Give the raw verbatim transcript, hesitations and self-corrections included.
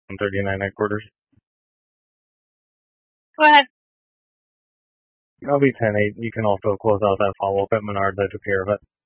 one thirty-nine headquarters. Go ahead. I'll be ten eight. You can also close out that follow-up at Menards. I took care of it.